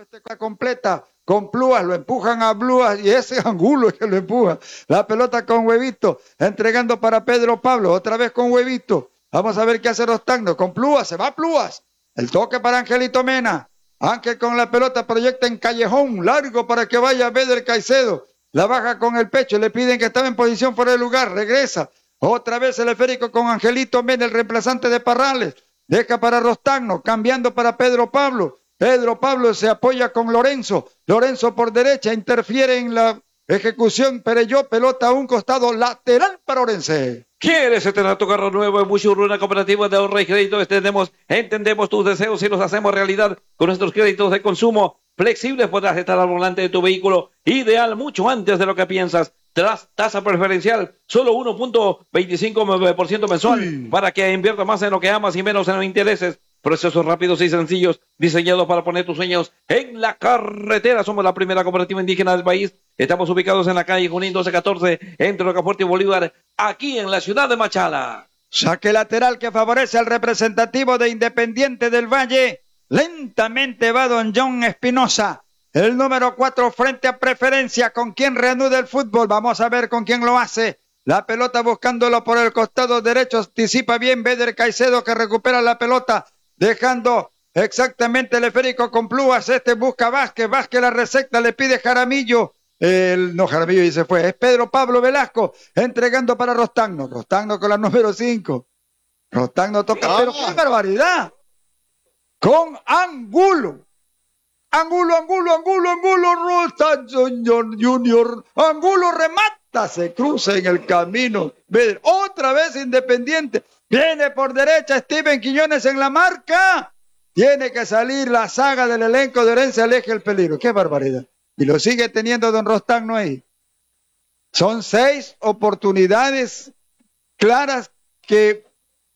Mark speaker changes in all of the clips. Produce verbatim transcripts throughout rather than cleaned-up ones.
Speaker 1: este completa con Plúas, lo empujan a Plúas y ese Angulo es que lo empuja. La pelota con Huevito, entregando para Pedro Pablo, otra vez con Huevito. Vamos a ver qué hace Rostagno, con Plúas, se va Plúas. El toque para Angelito Mena. Ángel con la pelota proyecta en callejón, largo para que vaya Beder Caicedo. La baja con el pecho, le piden que estaba en posición fuera de lugar, regresa. Otra vez el esférico con Angelito Mena, el reemplazante de Parrales. Deja para Rostagno, cambiando para Pedro Pablo. Pedro Pablo se apoya con Lorenzo. Lorenzo por derecha, interfiere en la ejecución. Pereyó, pelota a un costado, lateral para Orense.
Speaker 2: ¿Quieres tener tu carro nuevo en Bushuruna Cooperativa de Ahorro y Crédito? Entendemos, entendemos tus deseos y los hacemos realidad con nuestros créditos de consumo flexibles. Podrás estar al volante de tu vehículo ideal mucho antes de lo que piensas. Tras tasa preferencial, solo uno punto veinticinco por ciento mensual. Uy. Para que inviertas más en lo que amas y menos en los intereses. Procesos rápidos y sencillos, diseñados para poner tus sueños en la carretera. Somos la primera cooperativa indígena del país. Estamos ubicados en la calle Junín doce catorce, entre Rocafuerte y Bolívar, aquí en la ciudad de Machala.
Speaker 1: Saque lateral que favorece al representativo de Independiente del Valle. Lentamente va don John Espinosa, el número cuatro frente a preferencia. ¿Con quién reanuda el fútbol? Vamos a ver con quién lo hace. La pelota buscándolo por el costado derecho. Anticipa bien Beder Caicedo que recupera la pelota. Dejando exactamente el esférico con Plúas. Este busca Vázquez. Vázquez la receta. Le pide Jaramillo. El, no, Jaramillo y se fue. Es Pedro Pablo Velasco. Entregando para Rostagno. Rostagno con la número cinco. Rostagno toca. ¡Ah! Pero qué barbaridad. Con Angulo. Angulo, Angulo, Angulo, Angulo. Rostagno Junior. Angulo remata. Se cruza en el camino. Otra vez Independiente. Viene por derecha Steven Quiñones en la marca. Tiene que salir la saga del elenco de Orense, aleje el peligro. ¡Qué barbaridad! Y lo sigue teniendo don Rostagno ahí. Son seis oportunidades claras que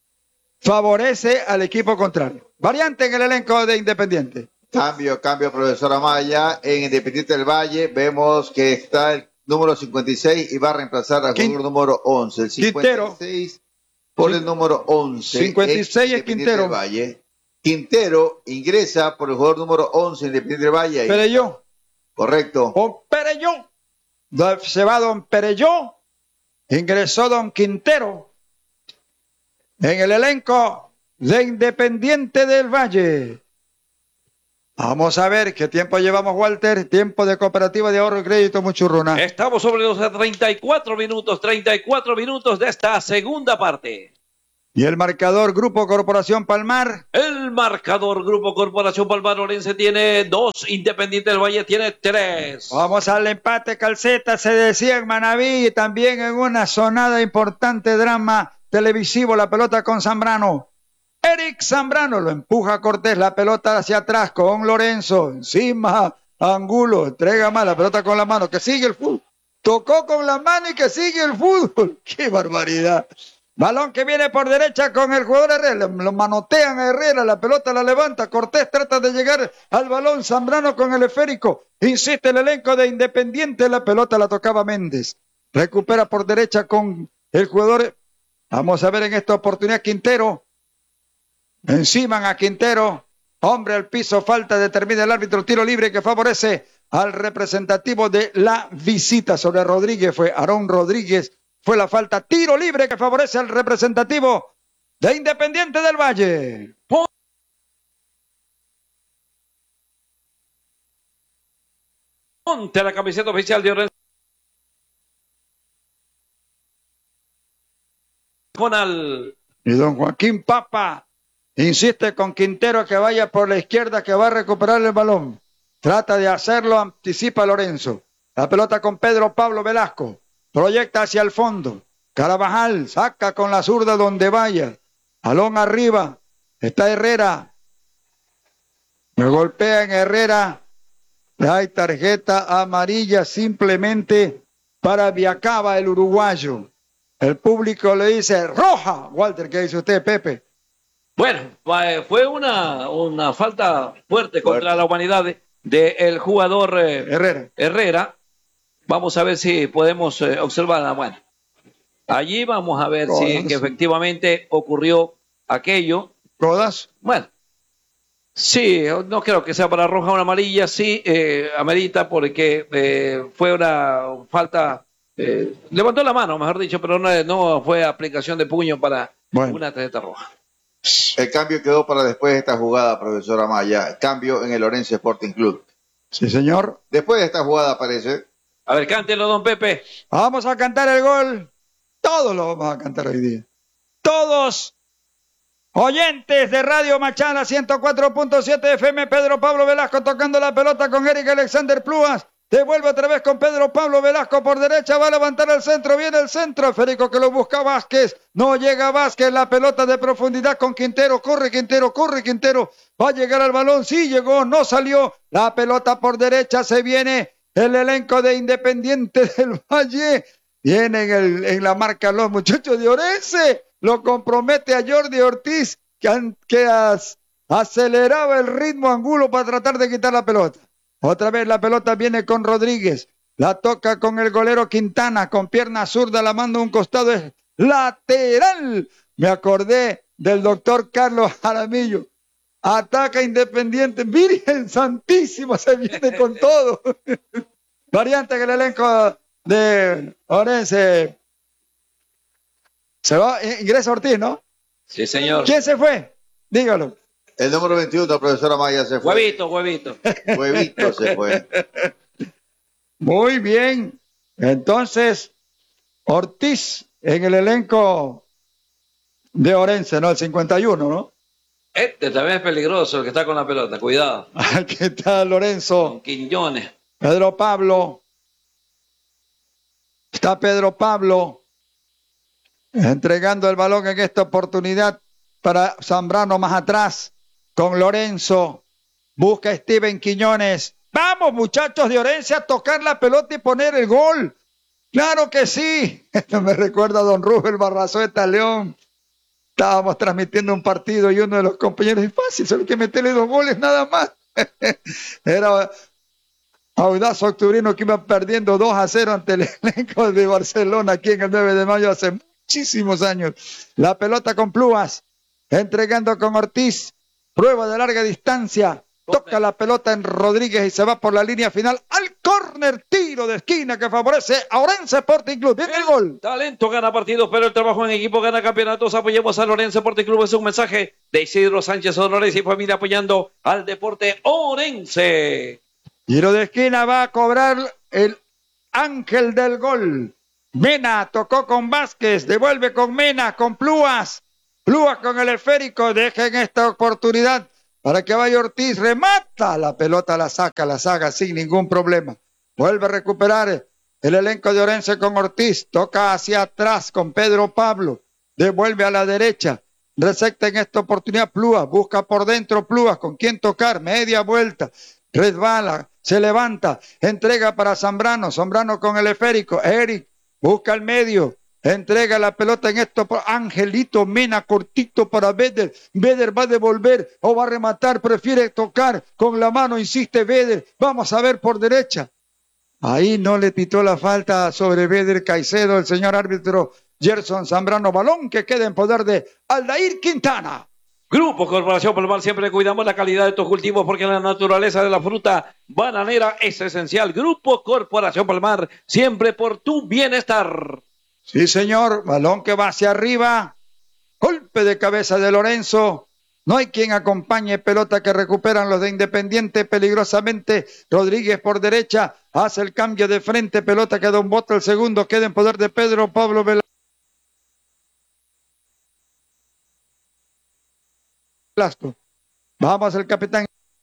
Speaker 1: favorece al equipo contrario. Variante en el elenco de Independiente.
Speaker 3: Cambio, cambio, profesor Amaya. En Independiente del Valle vemos que está el número cincuenta y seis y va a reemplazar al jugador número once. El cincuenta y seis Quintero. Por el número once.
Speaker 1: cincuenta y seis es Quintero.
Speaker 3: Valle. Quintero ingresa por el jugador número once Independiente del Valle.
Speaker 1: Pereyó.
Speaker 3: Correcto.
Speaker 1: Don Pereyó. Se va don Pereyó. Ingresó don Quintero. En el elenco de Independiente del Valle. Vamos a ver qué tiempo llevamos, Walter. Tiempo de Cooperativa de Ahorro y Crédito Muchurruna.
Speaker 2: Estamos sobre los treinta y cuatro minutos, treinta y cuatro minutos de esta segunda parte.
Speaker 1: Y el marcador Grupo Corporación Palmar.
Speaker 2: El marcador Grupo Corporación Palmar Orense tiene dos, Independiente del Valle tiene tres.
Speaker 1: Vamos al empate, Calceta, se decía en Manaví y también en una sonada importante drama televisivo, la pelota con Zambrano. Eric Zambrano lo empuja a Cortés, la pelota hacia atrás con Lorenzo, encima Angulo, entrega más la pelota con la mano, que sigue el fútbol, tocó con la mano y que sigue el fútbol, qué barbaridad. Balón que viene por derecha con el jugador Herrera, lo manotean a Herrera, la pelota la levanta, Cortés trata de llegar al balón, Zambrano con el esférico, insiste el elenco de Independiente, la pelota la tocaba Méndez, recupera por derecha con el jugador, vamos a ver en esta oportunidad Quintero, enciman a Quintero, hombre al piso, falta, determina el árbitro, tiro libre que favorece al representativo de la visita sobre Rodríguez, fue Aarón Rodríguez, fue la falta, tiro libre que favorece al representativo de Independiente del Valle.
Speaker 2: Ponte la camiseta oficial de Orense. Conal.
Speaker 1: Y don Joaquín Papa insiste con Quintero que vaya por la izquierda, que va a recuperar el balón. Trata de hacerlo, anticipa Lorenzo. La pelota con Pedro Pablo Velasco. Proyecta hacia el fondo. Carabajal saca con la zurda donde vaya. Balón arriba. Está Herrera. Me golpea en Herrera. Hay tarjeta amarilla simplemente para Viacaba, el uruguayo. El público le dice roja. Walter, ¿qué dice usted, Pepe?
Speaker 2: Bueno, fue una, una falta fuerte contra fuerte. la humanidad del de, de jugador eh,
Speaker 1: Herrera.
Speaker 2: Herrera. Vamos a ver si podemos eh, observarla. Bueno, allí vamos a ver Codas. si que efectivamente ocurrió aquello.
Speaker 1: ¿Codas?
Speaker 2: Bueno, Sí, no creo que sea para roja o una amarilla, sí, eh, amerita porque eh, fue una falta, eh, levantó la mano, mejor dicho, pero no, no fue aplicación de puño para bueno. una tarjeta roja.
Speaker 3: El cambio quedó para después de esta jugada, profesor Amaya. Cambio en el Orense Sporting Club.
Speaker 1: Sí, señor.
Speaker 3: Después de esta jugada aparece.
Speaker 2: A ver, cántelo, don Pepe.
Speaker 1: Vamos a cantar el gol. Todos lo vamos a cantar hoy día. Todos. Oyentes de Radio Machala ciento cuatro punto siete F M, Pedro Pablo Velasco tocando la pelota con Eric Alexander Pluas. Devuelve otra vez con Pedro Pablo Velasco por derecha, va a levantar el centro, viene el centro, Federico que lo busca Vázquez, no llega Vázquez, la pelota de profundidad con Quintero, corre Quintero, corre Quintero, va a llegar al balón, sí llegó, no salió, la pelota por derecha, se viene el elenco de Independiente del Valle, viene en, el, en la marca los muchachos de Orense, lo compromete a Jordi Ortiz, que, que as, aceleraba el ritmo Angulo para tratar de quitar la pelota. Otra vez la pelota viene con Rodríguez, la toca con el golero Quintana, con pierna zurda, la manda a un costado, es lateral. Me acordé del doctor Carlos Jaramillo. Ataca Independiente, Virgen Santísima, se viene con todo. Variante en el elenco de Orense. Se va, ingresa Ortiz, ¿no?
Speaker 2: Sí, señor.
Speaker 1: ¿Quién se fue? Dígalo.
Speaker 3: El número veintiuno, profesora Maya, se fue.
Speaker 2: Huevito, huevito.
Speaker 3: Huevito se fue.
Speaker 1: Muy bien. Entonces, Ortiz en el elenco de Orense, ¿no? El cincuenta y uno, ¿no?
Speaker 2: Este también es peligroso, el que está con la pelota. Cuidado.
Speaker 1: Aquí está Lorenzo.
Speaker 2: Con Quiñones.
Speaker 1: Pedro Pablo. Está Pedro Pablo entregando el balón en esta oportunidad para Zambrano más atrás. Con Lorenzo, busca a Steven Quiñones. Vamos, muchachos de Orense, a tocar la pelota y poner el gol. Claro que sí. Esto me recuerda a don Rubén Barrazueta León. Estábamos transmitiendo un partido y uno de los compañeros dice, fácil, solo hay que meterle dos goles nada más. Era Audaz Octubrino que iba perdiendo dos a cero ante el elenco de Barcelona aquí en el nueve de mayo hace muchísimos años. La pelota con Pluas, entregando con Ortiz. Prueba de larga distancia, toca la pelota en Rodríguez y se va por la línea final al córner, tiro de esquina que favorece a Orense Sporting Club. Viene el gol.
Speaker 2: Talento gana partidos, pero el trabajo en equipo gana campeonatos. Apoyemos al Orense Sporting Club. Es un mensaje de Isidro Sánchez Honores y familia apoyando al deporte orense.
Speaker 1: Tiro de esquina va a cobrar el ángel del gol. Mena tocó con Vázquez, devuelve con Mena, con Pluas. Pluas con el esférico, dejen esta oportunidad para que vaya Ortiz, remata, la pelota la saca, la saca sin ningún problema. Vuelve a recuperar el elenco de Orense con Ortiz, toca hacia atrás con Pedro Pablo, devuelve a la derecha, resecta en esta oportunidad Pluas, busca por dentro Pluas, con quién tocar, media vuelta, resbala, se levanta, entrega para Zambrano, Zambrano con el esférico, Eric, busca el medio, entrega la pelota en esto por Angelito Mena, cortito para Beder. Beder va a devolver o va a rematar, prefiere tocar con la mano, insiste Beder. Vamos a ver por derecha. Ahí no le pitó la falta sobre Beder Caicedo, el señor árbitro Gerson Zambrano. Balón que queda en poder de Aldair Quintana.
Speaker 2: Grupo Corporación Palmar, siempre cuidamos la calidad de estos cultivos porque la naturaleza de la fruta bananera es esencial. Grupo Corporación Palmar, siempre por tu bienestar.
Speaker 1: Sí, señor, balón que va hacia arriba, golpe de cabeza de Lorenzo, no hay quien acompañe, pelota que recuperan los de Independiente peligrosamente, Rodríguez por derecha, hace el cambio de frente, pelota que da un bote, el segundo queda en poder de Pedro Pablo Velasco. Vamos el capitán.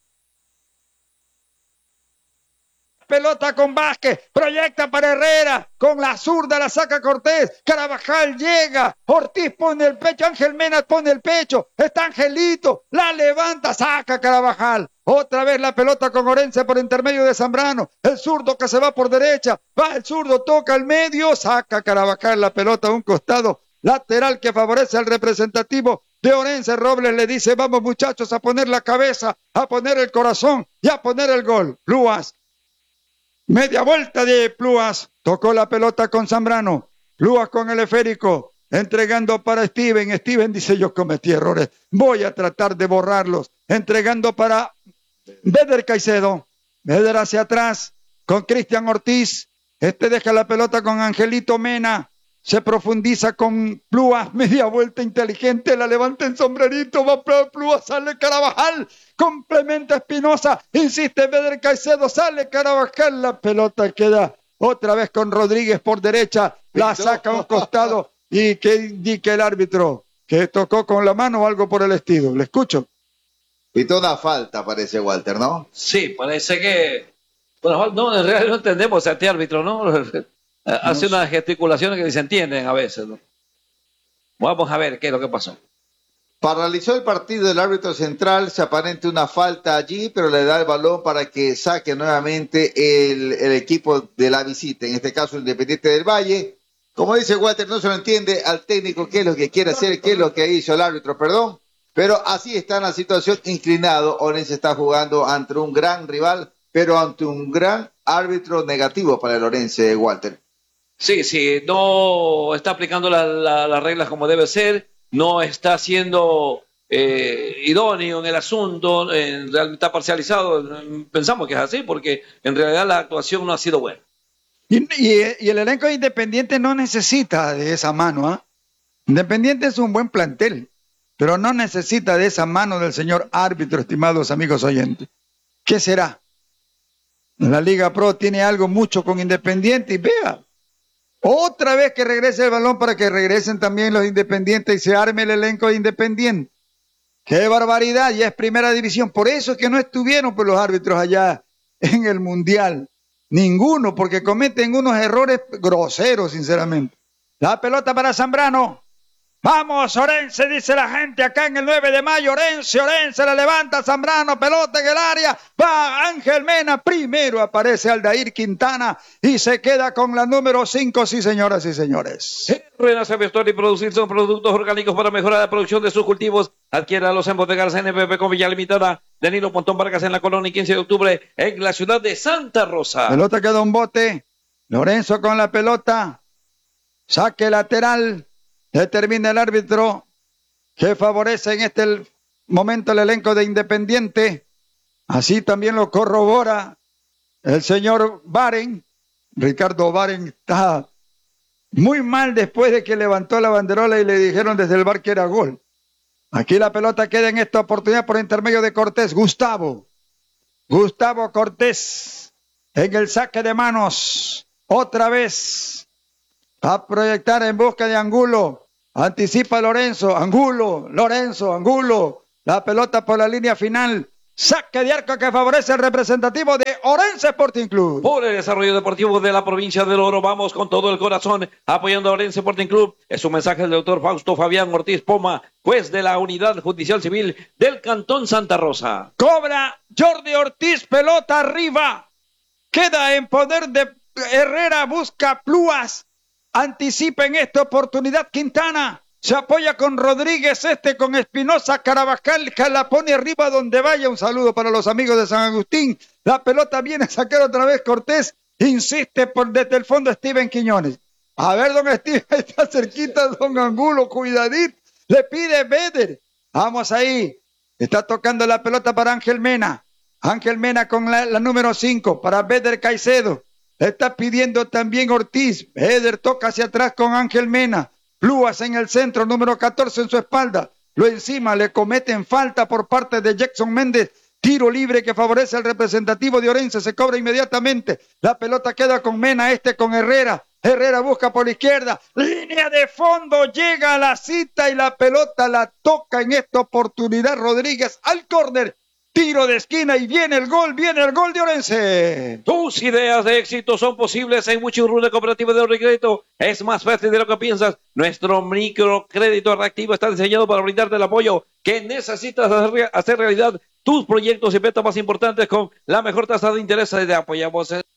Speaker 1: Pelota con Vázquez, proyecta para Herrera, con la zurda la saca Cortés, Carabajal llega, Ortiz pone el pecho, Ángel Mena pone el pecho, está Angelito, la levanta, saca Carabajal, otra vez la pelota con Orense por intermedio de Zambrano, el zurdo que se va por derecha, va el zurdo, toca al medio, saca Carabajal la pelota a un costado, lateral que favorece al representativo de Orense. Robles le dice, vamos muchachos a poner la cabeza, a poner el corazón y a poner el gol. Pluas. Media vuelta de Pluas, tocó la pelota con Zambrano, Pluas con el esférico, entregando para Steven, Steven dice yo cometí errores, voy a tratar de borrarlos, entregando para Beder Caicedo. Beder hacia atrás con Cristian Ortiz. Este deja la pelota con Angelito Mena. Se profundiza con Plúas, media vuelta inteligente, la levanta en sombrerito, va para Plúas, sale Carabajal, complementa Espinosa, insiste Beder Caicedo, sale Carabajal, la pelota queda otra vez con Rodríguez por derecha, la saca a un costado y que indique el árbitro que tocó con la mano o algo por el estilo. Le escucho.
Speaker 3: Y toda falta parece, Walter, ¿no?
Speaker 2: Sí, parece que, bueno, no, en realidad no entendemos a este árbitro, ¿no? Hace unas gesticulaciones que ni se entienden a veces, ¿no? Vamos a ver qué es lo que pasó.
Speaker 3: Paralizó el partido el árbitro central, se aparenta una falta allí, pero le da el balón para que saque nuevamente el, el equipo de la visita, en este caso el Independiente del Valle. Como dice Walter, no se lo entiende al técnico qué es lo que quiere hacer, qué es lo que hizo el árbitro, perdón, pero así está en la situación, inclinado. Orense está jugando ante un gran rival, pero ante un gran árbitro negativo para el Orense, Walter.
Speaker 2: Sí, sí, no está aplicando la, la, las reglas como debe ser, no está siendo eh, idóneo en el asunto, en realidad está parcializado. Pensamos que es así porque en realidad la actuación no ha sido buena.
Speaker 1: Y, y, y el elenco de Independiente no necesita de esa mano, ¿eh? Independiente es un buen plantel, pero no necesita de esa mano del señor árbitro, estimados amigos oyentes. ¿Qué será? La Liga Pro tiene algo mucho con Independiente y vea. Otra vez que regrese el balón para que regresen también los Independientes y se arme el elenco de Independiente. ¡Qué barbaridad! Ya es primera división. Por eso es que no estuvieron pues, los árbitros allá en el Mundial. Ninguno, porque cometen unos errores groseros, sinceramente. La pelota para Zambrano. Vamos, Orense, dice la gente acá en el nueve de mayo. Orense, Orense, la levanta Zambrano, pelota en el área. Va Ángel Mena, primero aparece Aldair Quintana y se queda con la número cinco, sí señoras y señores.
Speaker 2: Renace Vestuario y producir son productos orgánicos para mejorar la producción de sus cultivos. Adquiera los en bodegas N P P con Villa Limitada. Danilo Pontón Vargas en la Colonia, quince de octubre en la ciudad de Santa Rosa.
Speaker 1: Pelota queda un bote. Lorenzo con la pelota. Saque lateral. Determina el árbitro que favorece en este momento el elenco de Independiente. Así también lo corrobora el señor Baren. Ricardo Baren está muy mal después de que levantó la banderola y le dijeron desde el bar que era gol. Aquí la pelota queda en esta oportunidad por intermedio de Cortés. Gustavo. Gustavo Cortés en el saque de manos. Otra vez. A proyectar en busca de Angulo. Anticipa Lorenzo. Angulo. Lorenzo. Angulo. La pelota por la línea final. Saque de arco que favorece el representativo de Orense Sporting Club.
Speaker 2: Por el desarrollo deportivo de la provincia del Oro, vamos con todo el corazón apoyando a Orense Sporting Club. Es un mensaje del doctor Fausto Fabián Ortiz Poma, juez de la Unidad Judicial Civil del Cantón Santa Rosa.
Speaker 1: Cobra Jordi Ortiz, pelota arriba. Queda en poder de Herrera, busca Plúas. Anticipa en esta oportunidad Quintana. Se apoya con Rodríguez, este con Espinosa, Carabajal, que la pone arriba donde vaya. Un saludo para los amigos de San Agustín. La pelota viene a sacar otra vez Cortés. Insiste por desde el fondo Steven Quiñones. A ver, don Steven, está cerquita don Angulo, cuidadito. Le pide Beder. Vamos ahí. Está tocando la pelota para Ángel Mena. Ángel Mena con la, la número cinco para Beder Caicedo. Está pidiendo también Ortiz. Beder toca hacia atrás con Ángel Mena. Plúas en el centro, número catorce en su espalda. Lo encima, le cometen falta por parte de Jackson Méndez. Tiro libre que favorece al representativo de Orense. Se cobra inmediatamente. La pelota queda con Mena, este con Herrera. Herrera busca por la izquierda. Línea de fondo, llega a la cita y la pelota la toca en esta oportunidad Rodríguez al córner. Tiro de esquina y viene el gol, viene el gol de Orense.
Speaker 2: Tus ideas de éxito son posibles en Muchurruna Cooperativa de Ahorro y Crédito. Es más fácil de lo que piensas. Nuestro microcrédito reactivo está diseñado para brindarte el apoyo que necesitas hacer realidad tus proyectos y metas más importantes con la mejor tasa de interés. Te apoyamos en